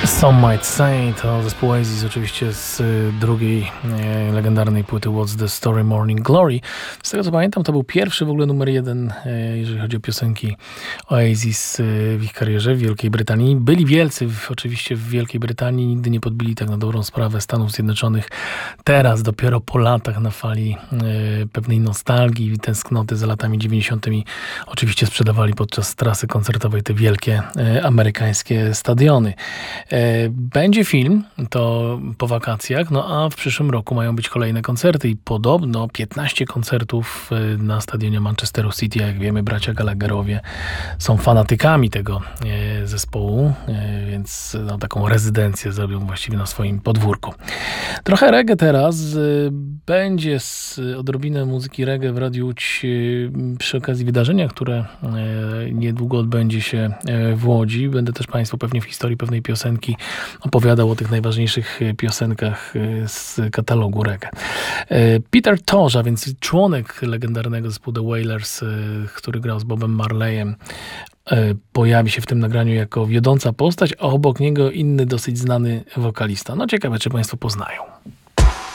Some Might Say to zespół Oasis, oczywiście z drugiej legendarnej płyty What's the Story Morning Glory. Z tego co pamiętam, to był pierwszy w ogóle numer jeden, jeżeli chodzi o piosenki Oasis w ich karierze w Wielkiej Brytanii. Byli wielcy oczywiście w Wielkiej Brytanii, nigdy nie podbili tak na dobrą sprawę Stanów Zjednoczonych. Teraz dopiero po latach na fali pewnej nostalgii i tęsknoty za latami 90. oczywiście sprzedawali podczas trasy koncertowej te wielkie amerykańskie stadiony. Będzie film, to po wakacjach, no a w przyszłym roku mają być kolejne koncerty i podobno 15 koncertów na stadionie Manchesteru City. Jak wiemy, bracia Gallagherowie są fanatykami tego zespołu, więc no, taką rezydencję zrobią właściwie na swoim podwórku. Trochę reggae teraz. Będzie odrobinę muzyki reggae w Radiu Łódź przy okazji wydarzenia, które niedługo odbędzie się w Łodzi. Będę też Państwu pewnie w historii pewnej piosenki opowiadał o tych najważniejszych piosenkach z katalogu reggae. Peter Tosh, a więc członek legendarnego zespołu The Wailers, który grał z Bobem Marleyem, pojawi się w tym nagraniu jako wiodąca postać, a obok niego inny dosyć znany wokalista. No ciekawe, czy Państwo poznają.